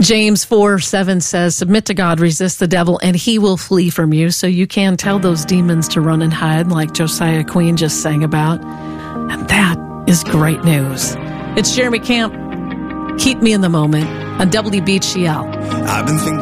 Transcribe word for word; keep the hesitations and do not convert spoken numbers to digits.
James four seven says, submit to God, resist the devil, and he will flee from you. So you can tell those demons to run and hide, like Josiah Queen just sang about. And that is great news. It's Jeremy Camp. Keep me in the moment on W B G L. I've been thinking